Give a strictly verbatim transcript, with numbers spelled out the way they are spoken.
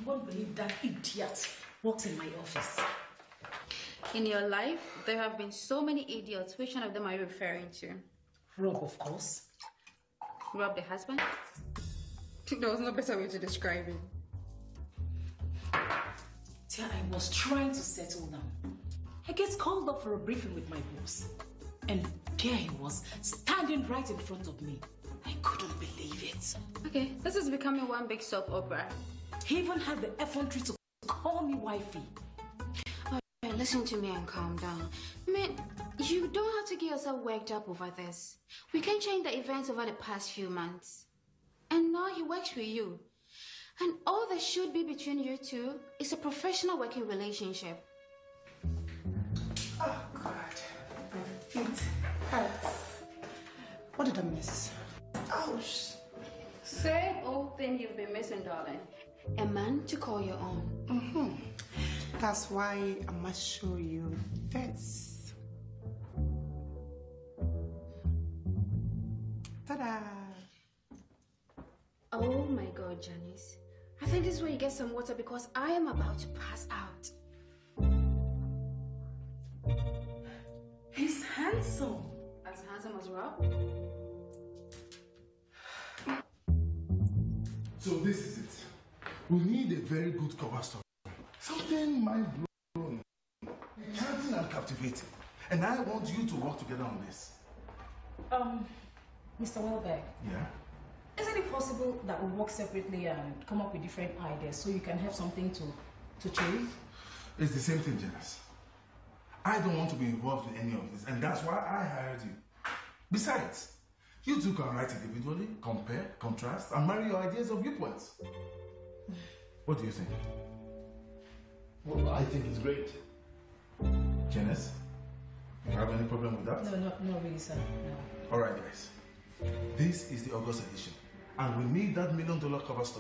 You won't believe that idiot works in my office. In your life, there have been so many idiots. Which one of them are you referring to? Rob, of course. Rob, the husband? There was no better way to describe it. Tia, I was trying to settle down. I get called up for a briefing with my boss. And there he was, standing right in front of me. I couldn't believe it. Okay, this is becoming one big soap opera. He even had the effrontery to call me wifey. Oh, listen to me and calm down. I mean, you don't have to get yourself worked up over this. We can change the events over the past few months. And now he works with you. And all that should be between you two is a professional working relationship. Oh, God. My feet hurts. What did I miss? Ouch. Same old thing you've been missing, darling. A man to call your own. Mm-hmm. That's why I must show you this. Ta-da! Oh my God, Janice. I think this is where you get some water because I am about to pass out. He's handsome. As handsome as Rob? So this is it. We need a very good cover story. Something mind-blowing, enchanting and captivating. And I want you to work together on this. Um, Mister Welbeck. Yeah? Isn't it possible that we work separately and come up with different ideas so you can have something to, to choose? It's the same thing, Janice. I don't want to be involved in any of this, and that's why I hired you. Besides, you two can write individually, compare, contrast, and marry your ideas or viewpoints. What do you think? Well, I think it's great. Janice, you have any problem with that? No, no, no, really, sir. No. All right, guys. This is the August edition, and we need that million dollar cover story.